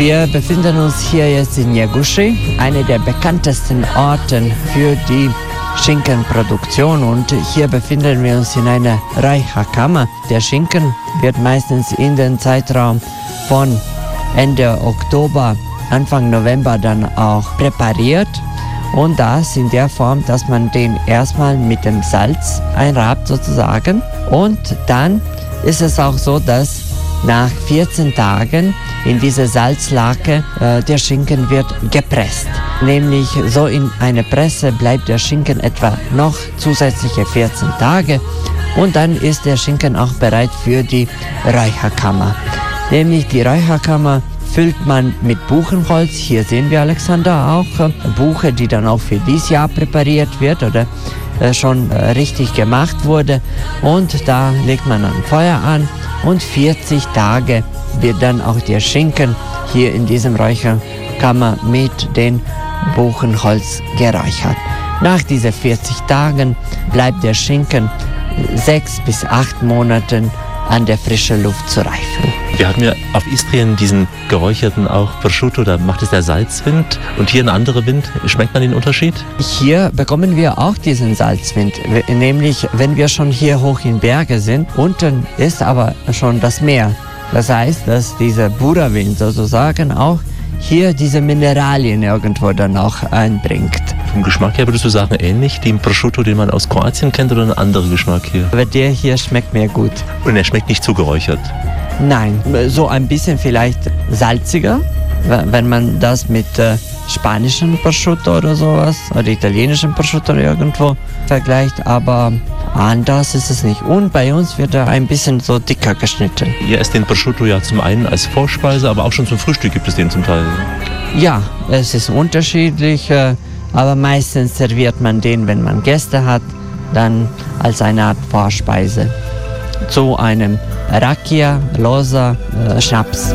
Wir befinden uns hier jetzt in Njeguši, einer der bekanntesten Orte für die Schinkenproduktion, und hier befinden wir uns in einer Räucherkammer. Der Schinken wird meistens in den Zeitraum von Ende Oktober, Anfang November dann auch präpariert, und das in der Form, dass man den erstmal mit dem Salz einrabt sozusagen, und dann ist es auch so, dass nach 14 Tagen in diese Salzlake der Schinken wird gepresst. Nämlich so in einer Presse bleibt der Schinken etwa noch zusätzliche 14 Tage, und dann ist der Schinken auch bereit für die Räucherkammer. Nämlich die Räucherkammer füllt man mit Buchenholz. Hier sehen wir, Alexander, auch Buche, die dann auch für dieses Jahr präpariert wird oder schon richtig gemacht wurde. Und da legt man ein Feuer an, und 40 Tage wird dann auch der Schinken hier in diesem Räucherkammer mit dem Buchenholz geräuchert. Nach diesen 40 Tagen bleibt der Schinken 6 bis 8 Monate an der frischen Luft zu reifen. Wir hatten ja auf Istrien diesen geräucherten auch Prosciutto, da macht es der Salzwind, und hier ein anderer Wind. Schmeckt man den Unterschied? Hier bekommen wir auch diesen Salzwind, nämlich wenn wir schon hier hoch in Berge sind. Unten ist aber schon das Meer. Das heißt, dass dieser Bura-Wind sozusagen auch hier diese Mineralien irgendwo dann auch einbringt. Vom Geschmack her würdest du sagen, ähnlich dem Prosciutto, den man aus Kroatien kennt, oder ein anderer Geschmack hier? Aber der hier schmeckt mir gut. Und er schmeckt nicht zu geräuchert? Nein, so ein bisschen vielleicht salziger, wenn man das mit spanischem Prosciutto oder sowas oder italienischem Prosciutto irgendwo vergleicht, aber anders ist es nicht. Und bei uns wird er ein bisschen so dicker geschnitten. Ihr esst den Prosciutto ja zum einen als Vorspeise, aber auch schon zum Frühstück gibt es den zum Teil. Ja, es ist unterschiedlich, aber meistens serviert man den, wenn man Gäste hat, dann als eine Art Vorspeise zu einem Rakia, Loza, Schnaps.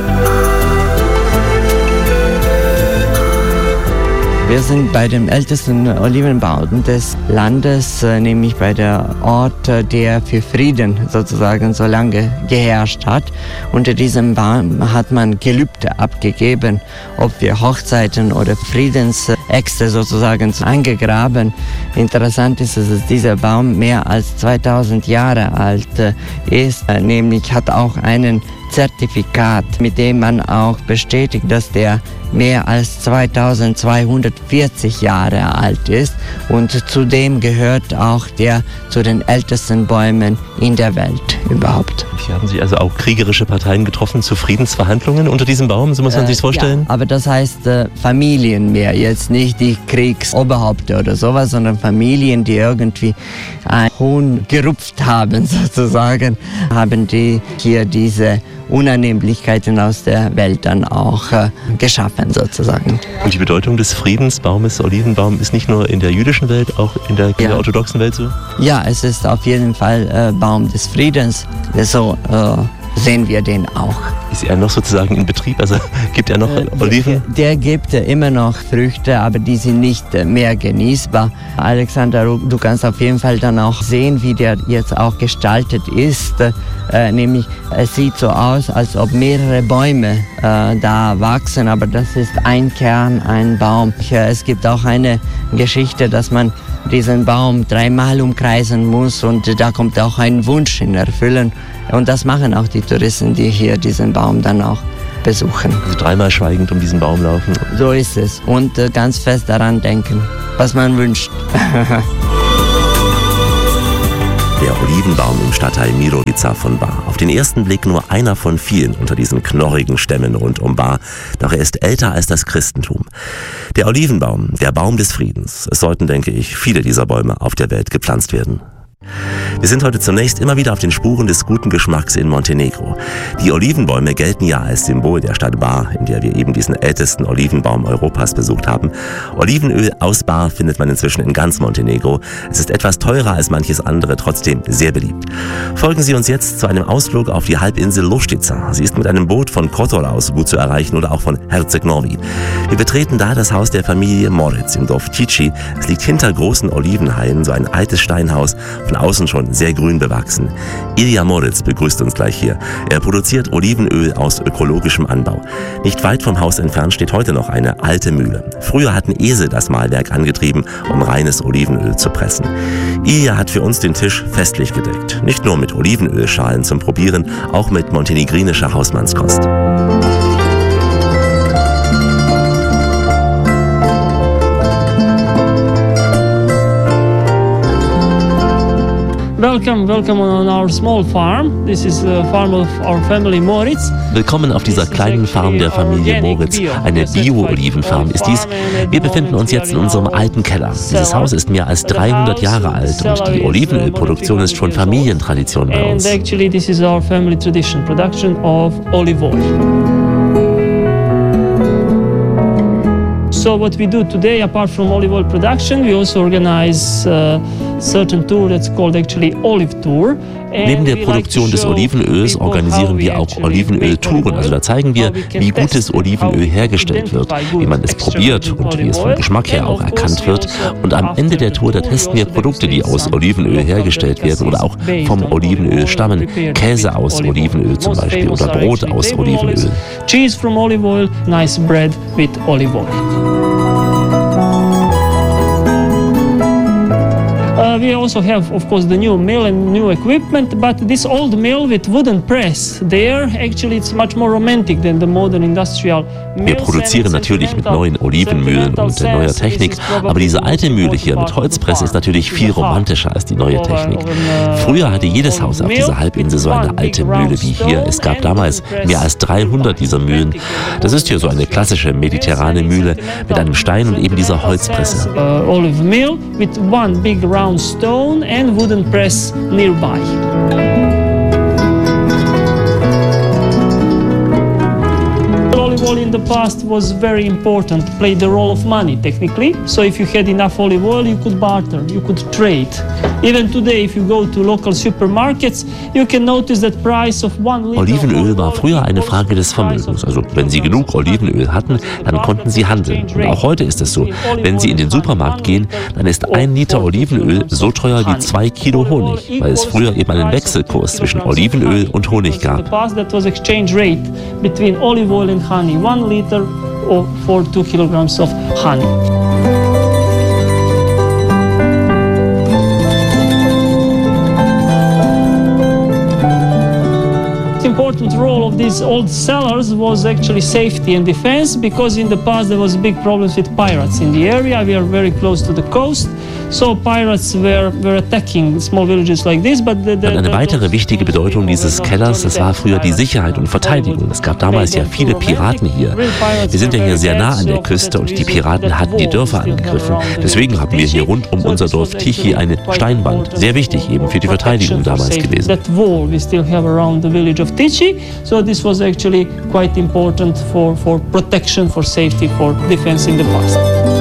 Wir sind bei dem ältesten Olivenbaum des Landes, nämlich bei der Ort, der für Frieden sozusagen so lange geherrscht hat. Unter diesem Baum hat man Gelübde abgegeben, ob wir Hochzeiten oder Friedensäxte sozusagen eingegraben. Interessant ist, dass dieser Baum mehr als 2000 Jahre alt ist, nämlich hat auch einen Zertifikat, mit dem man auch bestätigt, dass der mehr als 2240 Jahre alt ist, und zudem gehört auch der zu den ältesten Bäumen in der Welt überhaupt. Hier haben sich also auch kriegerische Parteien getroffen zu Friedensverhandlungen unter diesem Baum, so muss man sich vorstellen? Ja, aber das heißt Familien mehr, jetzt nicht die Kriegsoberhäupter oder sowas, sondern Familien, die irgendwie einen Huhn gerupft haben sozusagen, haben die hier diese Unannehmlichkeiten aus der Welt dann auch geschaffen sozusagen. Und die Bedeutung des Friedensbaumes, Olivenbaum, ist nicht nur in der jüdischen Welt, auch in der orthodoxen Welt so? Ja, es ist auf jeden Fall Baum des Friedens, so sehen wir den auch. Ist er noch sozusagen in Betrieb? Also gibt er noch Oliven? Der gibt immer noch Früchte, aber die sind nicht mehr genießbar. Alexander, du kannst auf jeden Fall dann auch sehen, wie der jetzt auch gestaltet ist. Nämlich, es sieht so aus, als ob mehrere Bäume da wachsen, aber das ist ein Kern, ein Baum. Es gibt auch eine Geschichte, dass man diesen Baum 3-mal umkreisen muss, und da kommt auch ein Wunsch in Erfüllen. Und das machen auch die Touristen, die hier diesen Baum dann auch besuchen. Also 3-mal schweigend um diesen Baum laufen. So ist es. Und ganz fest daran denken, was man wünscht. Der Olivenbaum im Stadtteil Mirovica von Bar. Auf den ersten Blick nur einer von vielen unter diesen knorrigen Stämmen rund um Bar, doch er ist älter als das Christentum. Der Olivenbaum, der Baum des Friedens. Es sollten, denke ich, viele dieser Bäume auf der Welt gepflanzt werden. Wir sind heute zunächst immer wieder auf den Spuren des guten Geschmacks in Montenegro. Die Olivenbäume gelten ja als Symbol der Stadt Bar, in der wir eben diesen ältesten Olivenbaum Europas besucht haben. Olivenöl aus Bar findet man inzwischen in ganz Montenegro. Es ist etwas teurer als manches andere, trotzdem sehr beliebt. Folgen Sie uns jetzt zu einem Ausflug auf die Halbinsel Lustica. Sie ist mit einem Boot von Kotor aus gut zu erreichen oder auch von Herceg Novi. Wir betreten da das Haus der Familie Moritz im Dorf Tici. Es liegt hinter großen Olivenhainen, so ein altes Steinhaus von außen schon sehr grün bewachsen. Ilja Moritz begrüßt uns gleich hier. Er produziert Olivenöl aus ökologischem Anbau. Nicht weit vom Haus entfernt steht heute noch eine alte Mühle. Früher hatten Esel das Mahlwerk angetrieben, um reines Olivenöl zu pressen. Ilja hat für uns den Tisch festlich gedeckt. Nicht nur mit Olivenölschalen zum Probieren, auch mit montenegrinischer Hausmannskost. Welcome on our small farm. This is the farm of our family Moritz. Willkommen auf dieser kleinen Farm der Familie Moritz. Eine Bio-Olivenfarm ist dies. Wir befinden uns jetzt in unserem alten Keller. Dieses Haus ist mehr als 300 Jahre alt und die Olivenölproduktion ist schon Familientradition bei uns. And actually this is our family tradition, production of olive oil. So what we do today, apart from olive oil production, we also organize certain tour that's called actually Olive Tour. Neben der Produktion des Olivenöls organisieren wir auch Olivenöltouren. Also da zeigen wir, wie gutes Olivenöl hergestellt wird, wie man es probiert und wie es vom Geschmack her auch erkannt wird. Und am Ende der Tour, da testen wir Produkte, die aus Olivenöl hergestellt werden oder auch vom Olivenöl stammen. Käse aus Olivenöl zum Beispiel oder Brot aus Olivenöl. Cheese from olive oil, nice bread with olive oil. We also have, of course, the new mill and new equipment, but this old mill with wooden press, there actually it's much more romantic than the modern industrial mills. Wir produzieren natürlich mit neuen Olivenmühlen und neuer Technik, aber diese alte Mühle hier mit Holzpresse ist natürlich viel romantischer als die neue Technik. Früher hatte jedes Haus auf dieser Halbinsel so eine alte Mühle wie hier. Es gab damals mehr als 300 dieser Mühlen. Das ist hier so eine klassische mediterrane Mühle mit einem Stein und eben dieser Holzpresse. Olive mill with one big round stone and wooden press nearby. Olive oil in the past was very important, played the role of money technically. So if you had enough olive oil, you could barter, you could trade. Even today, if you go to local supermarkets, you can notice that price of 1 liter. Olivenöl war früher eine Frage des Vermögens. Also wenn Sie genug Olivenöl hatten, dann konnten Sie handeln. Und auch heute ist es so. Wenn Sie in den Supermarkt gehen, dann ist 1 Liter Olivenöl so teuer wie 2 Kilo Honig, weil es früher eben einen Wechselkurs zwischen Olivenöl und Honig gab. That was exchange rate between olive oil and honey. 1 liter for 2 kilograms of honey. Important role of these old cellars was actually safety and defense, because in the past there was big problems with pirates in the area. We are very close to the coast, so pirates were attacking small villages like this. But eine weitere wichtige Bedeutung dieses Kellers, das war früher die Sicherheit und Verteidigung. Es gab damals ja viele Piraten hier. Wir sind ja hier sehr nah an der Küste und die Piraten hatten die Dörfer angegriffen. Deswegen haben wir hier rund um unser Dorf Tichy eine Steinwand. Sehr wichtig eben für die Verteidigung damals gewesen. That wall we still have around the village of Tichy, so this was actually quite important for protection, for safety, for defense in the past.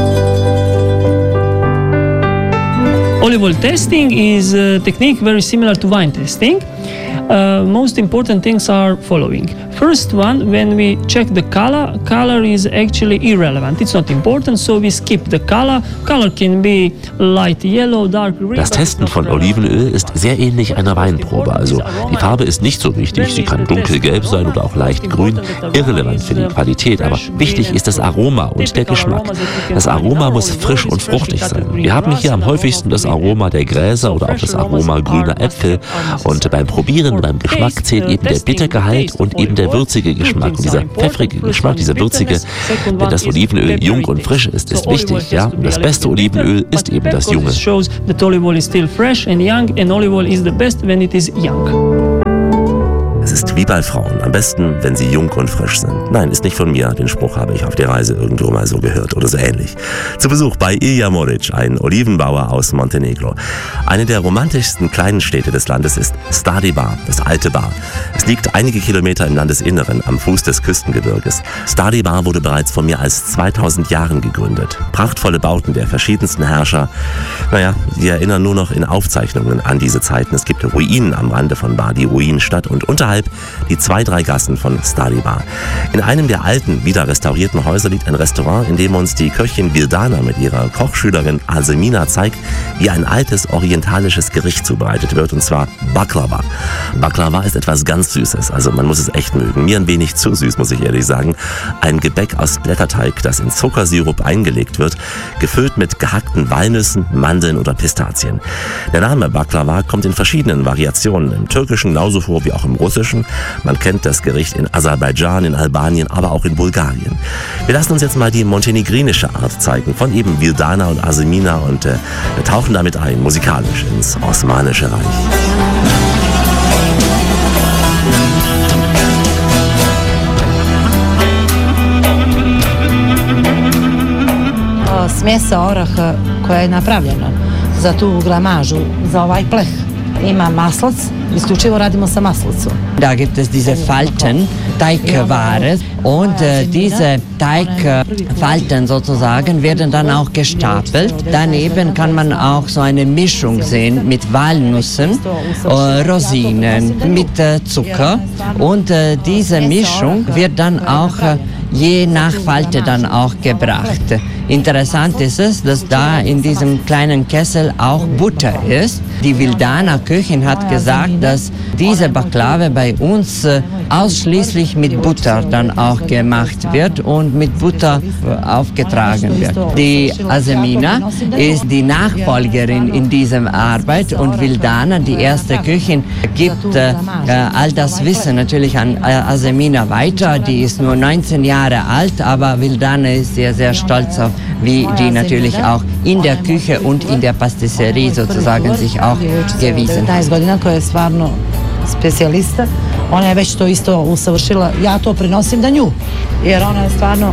Olive oil testing is a technique very similar to wine testing. Most important things are following. First one, when we check the color is actually irrelevant. It's not important, so we skip the color. Color can be light yellow, dark green. Das Testen von Olivenöl ist sehr ähnlich einer Weinprobe. Also die Farbe ist nicht so wichtig. Sie kann dunkelgelb sein oder auch leicht grün. Irrelevant für die Qualität, aber wichtig ist das Aroma und der Geschmack. Das Aroma muss frisch und fruchtig sein. Wir haben hier am häufigsten das Aroma der Gräser oder auch das Aroma grüner Äpfel. Und beim Probieren, beim Geschmack zählt eben der Bittergehalt und eben der würzige Geschmack. Und dieser pfeffrige Geschmack, dieser würzige, wenn das Olivenöl jung und frisch ist, ist wichtig. Ja? Und das beste Olivenöl ist eben das junge. Es ist wie bei Frauen. Am besten, wenn sie jung und frisch sind. Nein, ist nicht von mir. Den Spruch habe ich auf der Reise irgendwo mal so gehört oder so ähnlich. Zu Besuch bei Ilja Moritz, ein Olivenbauer aus Montenegro. Eine der romantischsten kleinen Städte des Landes ist Stari Bar, das alte Bar. Es liegt einige Kilometer im Landesinneren, am Fuß des Küstengebirges. Stari Bar wurde bereits vor mehr als 2000 Jahren gegründet. Prachtvolle Bauten der verschiedensten Herrscher. Die erinnern nur noch in Aufzeichnungen an diese Zeiten. Es gibt Ruinen am Rande von Bar, die Ruinenstadt, und unterhalb innerhalb die 2-3 Gassen von Stari Bar. In einem der alten, wieder restaurierten Häuser liegt ein Restaurant, in dem uns die Köchin Vildana mit ihrer Kochschülerin Alsemina zeigt, wie ein altes orientalisches Gericht zubereitet wird, und zwar Baklava. Baklava ist etwas ganz Süßes, also man muss es echt mögen. Mir ein wenig zu süß, muss ich ehrlich sagen. Ein Gebäck aus Blätterteig, das in Zuckersirup eingelegt wird, gefüllt mit gehackten Walnüssen, Mandeln oder Pistazien. Der Name Baklava kommt in verschiedenen Variationen im Türkischen genauso vor wie auch im Russischen. Man kennt das Gericht in Aserbaidschan, in Albanien, aber auch in Bulgarien. Wir lassen uns jetzt mal die montenegrinische Art zeigen von eben Vildana und Alsemina und wir tauchen damit ein, musikalisch, ins Osmanische Reich. Smjesa oraha koja je napravljena za tu gramažu, za ovaj pleh, ima maslac, isključivo radimo sa maslicom. Da gibt es diese Falten, Teigware, und diese Teigfalten sozusagen werden dann auch gestapelt. Daneben kann man auch so eine Mischung sehen mit Walnüssen, Rosinen, mit Zucker, und diese Mischung wird dann auch je nach Falte dann auch gebracht. Interessant ist es, dass da in diesem kleinen Kessel auch Butter ist. Die Vildana Köchin hat gesagt, dass diese Baklava bei uns ausschließlich mit Butter dann auch gemacht wird und mit Butter aufgetragen wird. Die Alsemina ist die Nachfolgerin in dieser Arbeit und Vildana, die erste Köchin, gibt all das Wissen natürlich an Alsemina weiter. Die ist nur 19 Jahre alt, aber Vildana ist sehr, sehr stolz auf, wie die natürlich auch in der Küche und in der Pastisserie sozusagen sich auch gewiesen hat. 19 godina koja je stvarno specijalista, ona je već to isto usavršila, ja to prenosim da nju, jer ona je stvarno...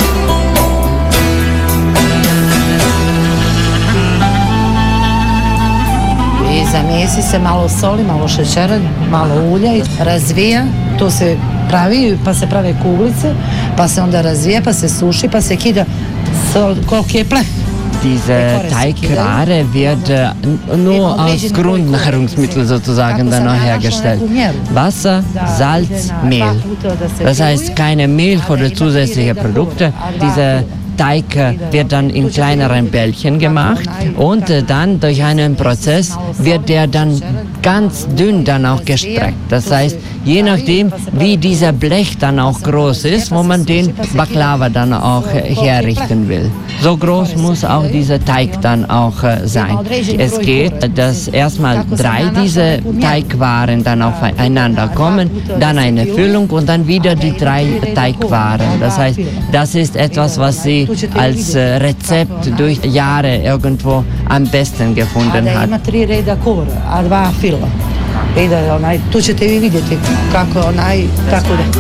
I zamijesi se malo soli, malo šećera, malo ulja i razvija, to se pravi, pa se prave kuglice, pa se onda razvija, pa se suši, pa se kida koliki je pleh. Diese Teigware wird nur aus Grundnahrungsmitteln sozusagen dann auch hergestellt. Wasser, Salz, Mehl. Das heißt keine Milch oder zusätzliche Produkte. Diese Teig wird dann in kleineren Bällchen gemacht und dann durch einen Prozess wird der dann ganz dünn dann auch gestreckt. Das heißt, je nachdem, wie dieser Blech dann auch groß ist, wo man den Baklava dann auch herrichten will. So groß muss auch dieser Teig dann auch sein. Es geht, dass erstmal 3 diese Teigwaren dann aufeinander kommen, dann eine Füllung und dann wieder die 3 Teigwaren. Das heißt, das ist etwas, was sie als Rezept durch Jahre irgendwo am besten gefunden hat. Ima 3 reda kora, a 2 fila. Tu ćete vi vidjeti kako tako da.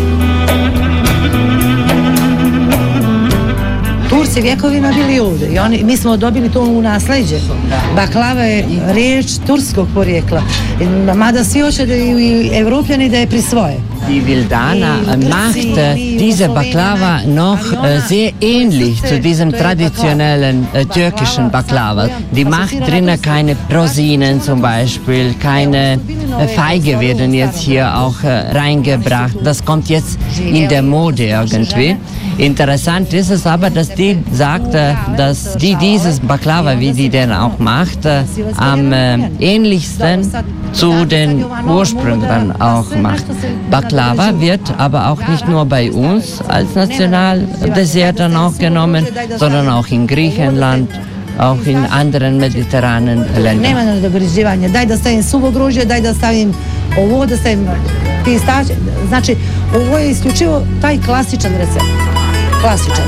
Turci vjekovima bili ovdje i mi smo dobili to u nasleđe. Baklava je riječ turskog porijekla, mada svi hoće da i Evropljani da je prisvoje. Die Vildana macht diese Baklava noch sehr ähnlich zu diesem traditionellen türkischen Baklava. Die macht drinnen keine Rosinen zum Beispiel, keine Feige werden jetzt hier auch reingebracht. Das kommt jetzt in der Mode irgendwie. Interessant ist es aber, dass die sagt, dass die dieses Baklava, wie die denn auch macht, am ähnlichsten zu den Ursprüngen dann auch macht. Baklava wird aber auch nicht nur bei uns als Nationaldessert dann auch genommen, sondern auch in Griechenland, auch in anderen mediterranen Ländern. Nema nadogređivanja, daj da stavim suvo grožđe, daj da stavim ovo, da stavim pistaće. Znači, ovo je isključivo taj klasičan recept. Klasičan.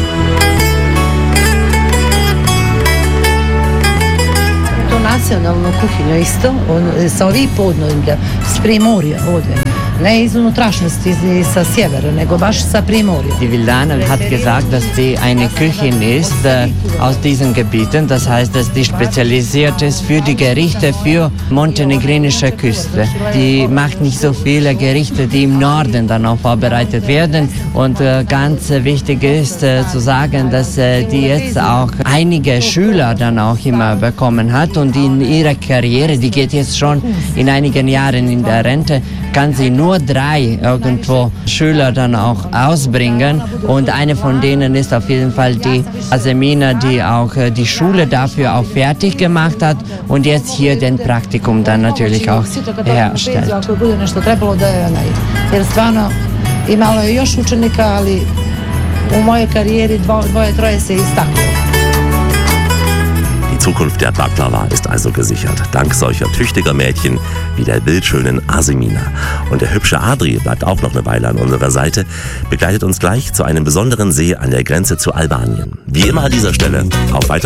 To nacionalnu kuhinju isto, sa ovih podneblja, s Primorja ovdje. Ne iz unutrašnjosti, sa sjevera, nego baš sa Primorja. Die Vildana hat gesagt, dass sie eine Köchin ist aus diesen Gebieten. Das heißt, dass die spezialisiert ist für die Gerichte für montenegrinische Küste. Die macht nicht so viele Gerichte, die im Norden dann auch vorbereitet werden. Und ganz wichtig ist zu sagen, dass die jetzt auch einige Schüler dann auch immer bekommen hat und in ihrer Karriere, die geht jetzt schon in einigen Jahren in der Rente, kann sie nur 3 irgendwo Schüler dann auch ausbringen. Und eine von denen ist auf jeden Fall die Asemina, die auch die Schule dafür auch fertig gemacht hat und jetzt hier den Praktikum dann natürlich auch herstellt. Jer stvarno imalo je još učenika, ali u mojoj karijeri 2-3 se istaklo. Die Zukunft der Baklava ist also gesichert, dank solcher tüchtiger Mädchen wie der bildschönen Asemina. Und der hübsche Adri bleibt auch noch eine Weile an unserer Seite, begleitet uns gleich zu einem besonderen See an der Grenze zu Albanien. Wie immer an dieser Stelle, auf Weitersehen.